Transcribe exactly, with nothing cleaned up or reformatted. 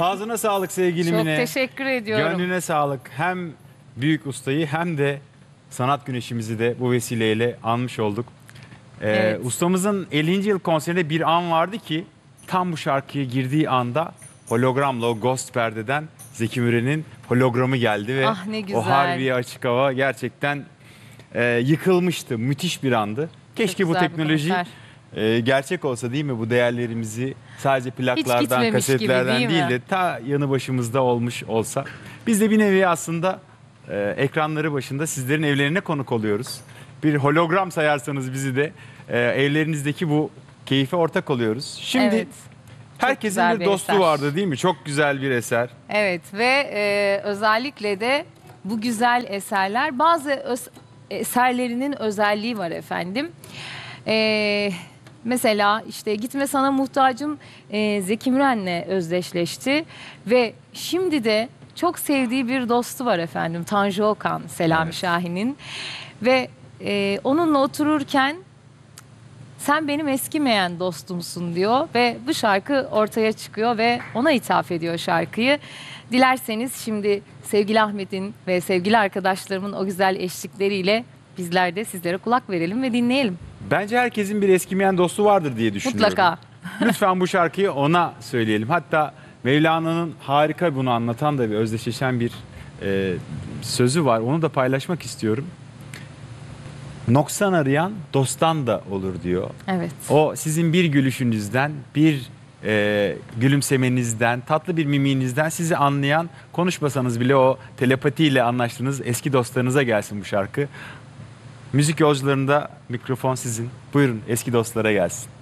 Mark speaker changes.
Speaker 1: Ağzına sağlık sevgili
Speaker 2: Çok
Speaker 1: Mine.
Speaker 2: teşekkür ediyorum.
Speaker 1: Gönlüne sağlık. Hem büyük ustayı hem de sanat güneşimizi de bu vesileyle anmış olduk. Ee,
Speaker 2: Evet.
Speaker 1: Ustamızın ellinci yıl konserinde bir an vardı ki tam bu şarkıya girdiği anda hologramla o ghost perdeden Zeki Müren'in hologramı geldi ve
Speaker 2: Ah, ne güzel.
Speaker 1: o Harbiye açık hava gerçekten e, yıkılmıştı. Müthiş bir andı. Keşke bu
Speaker 2: güzel bir
Speaker 1: teknoloji
Speaker 2: konser.
Speaker 1: e, gerçek olsa değil mi? Bu değerlerimizi sadece plaklardan,
Speaker 2: gitmemiş gibi,
Speaker 1: kasetlerden
Speaker 2: değil
Speaker 1: değil,
Speaker 2: mi?
Speaker 1: de ta yanı başımızda olmuş olsa. Biz de bir nevi aslında e, ekranları başında sizlerin evlerine konuk oluyoruz. Bir hologram sayarsanız bizi de e, evlerinizdeki bu keyfe ortak oluyoruz. Şimdi
Speaker 2: Evet.
Speaker 1: herkesin
Speaker 2: güzel
Speaker 1: bir
Speaker 2: bir
Speaker 1: dostu
Speaker 2: eser.
Speaker 1: vardı değil mi? Çok güzel bir eser.
Speaker 2: Evet ve e, özellikle de bu güzel eserler bazı öz- eserlerinin özelliği var efendim. E, mesela işte Gitme Sana Muhtacım e, Zeki Müren'le özdeşleşti ve şimdi de çok sevdiği bir dostu var efendim, Tanju Okan, Selami
Speaker 1: Evet.
Speaker 2: Şahin'in ve e, onunla otururken sen benim eskimeyen dostumsun diyor ve bu şarkı ortaya çıkıyor ve ona ithaf ediyor şarkıyı. Dilerseniz şimdi sevgili Ahmet'in ve sevgili arkadaşlarımın o güzel eşlikleriyle bizler de sizlere kulak verelim ve dinleyelim.
Speaker 1: Bence herkesin bir eskimeyen dostu vardır diye düşünüyorum.
Speaker 2: Mutlaka.
Speaker 1: Lütfen bu şarkıyı ona söyleyelim. Hatta Mevlana'nın harika bunu anlatan da bir özdeşleşen bir e, sözü var. Onu da paylaşmak istiyorum. Noksan arayan dosttan da olur diyor.
Speaker 2: Evet.
Speaker 1: O sizin bir gülüşünüzden, bir e, gülümsemenizden, tatlı bir mimiğinizden sizi anlayan, konuşmasanız bile o telepatiyle anlaştığınız eski dostlarınıza gelsin bu şarkı. Müzik yolcularında mikrofon sizin. Buyurun eski dostlara gelsin.